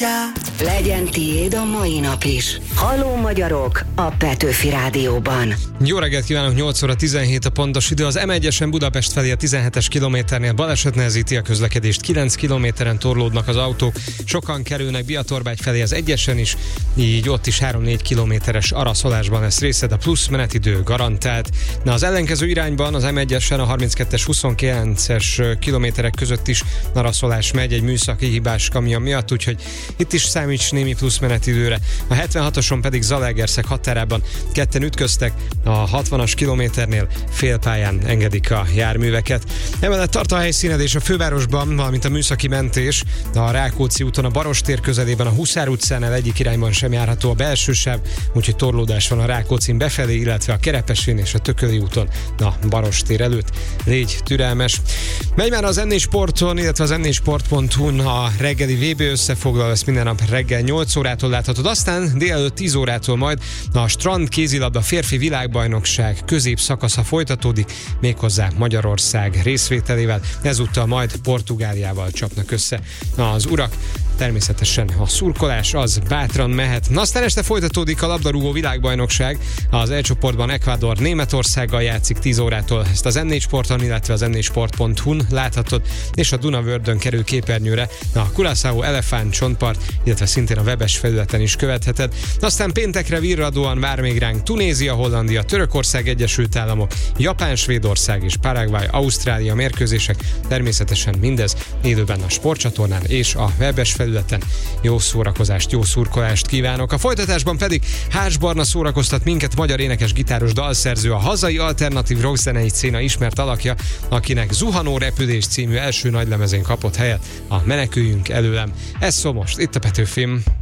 Legyen tiéd a mai nap is. Halló magyarok a Petőfi Rádióban. Jó reggelt kívánok, 8 óra 17 a pontos idő. Az M1-esen Budapest felé a 17-es kilométernél baleset nehezíti a közlekedést. 9 kilométeren torlódnak az autók. Sokan kerülnek Biatorbágy felé az 1-esen is, így ott is 3-4 kilométeres araszolásban lesz részed, a plusz menetidő garantált. Na, az ellenkező irányban az M1-esen a 32-es 29-es kilométerek között is araszolás megy egy műszaki hibás kamion miatt, úgyhogy itt is számíts némi plusz menetidőre. A 76-oson pedig Zalaegerszeg határában ketten ütköztek, a 60-as kilométernél félpályán engedik a járműveket. Emellett tart a helyszínedés a fővárosban, valamint a műszaki mentés, a Rákóczi úton a Barostér közelében, a Huszár utcánál egyik irányban sem járható a belső sáv, úgyhogy torlódás van a Rákóczin befelé, illetve a Kerepesén és a Tököli úton a Barostér előtt. Légy türelmes. Megy már az N4 Sporton, illetve az n4sport.hu-n a reggeli VB összefoglaló, ezt minden nap reggel 8 órától láthatod, aztán délelőtt 10 órától majd a strand kézilabda férfi világbajnokság középszakasza folytatódik, méghozzá Magyarország részvételével, ezúttal majd Portugáliával csapnak össze az urak. Természetesen a szurkolás az bátran mehet. Na, aztán este folytatódik a labdarúgó világbajnokság. Az E csoportban Ecuador Németországgal játszik 10 órától. Ezt az N4 Sporton, illetve az n4sport.hu-n láthatod, és a Dunavördön kerül képernyőre a Curaçao Elefánt csontpart, illetve szintén a webes felületen is követheted. Aztán péntekre virradóan vár még ránk Tunézia, Hollandia, Törökország, Egyesült Államok, Japán, Svédország és Paraguay, Ausztrália mérkőzések. Természetesen mindez élőben a sportcsatornán és a webes felületen. Jó szórakozást, jó szurkolást kívánok. A folytatásban pedig Hárs Barna szórakoztat minket, magyar énekes, gitáros, dalszerző, a hazai alternatív rockzenei széna ismert alakja, akinek Zuhanó repülés című első nagylemezén kapott helyet a Meneküljünk előlem. Ez szó most, itt a Petőfim.